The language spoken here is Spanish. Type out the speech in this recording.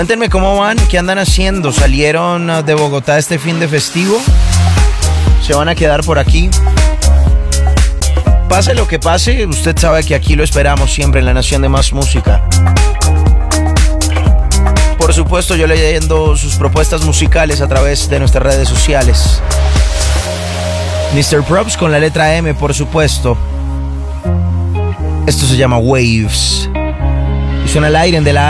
Cuéntenme cómo van, qué andan haciendo. ¿Salieron de Bogotá este fin de festivo? ¿Se van a quedar por aquí? Pase lo que pase, usted sabe que aquí lo esperamos siempre en la Nación de Más Música. Por supuesto, yo leyendo sus propuestas musicales a través de nuestras redes sociales. Mr. Props con la letra M, por supuesto. Esto se llama Waves. Y suena el aire de la